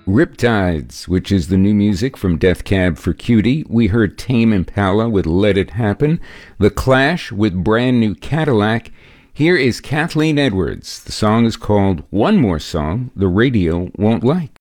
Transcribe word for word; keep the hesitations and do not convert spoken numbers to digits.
Riptides, which is the new music from Death Cab for Cutie. We heard Tame Impala with Let It Happen. The Clash with Brand New Cadillac. Here is Kathleen Edwards. The song is called One More Song the Radio Won't Like.